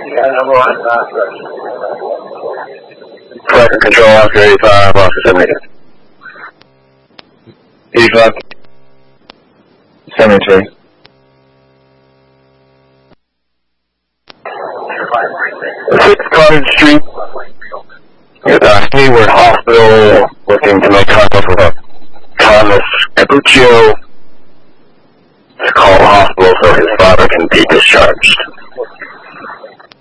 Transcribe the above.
Flight control, Oscar 85, Oscar 72. 85. 73. Cottage Street. Hayward Hospital, looking to make contact with Thomas Capuccio.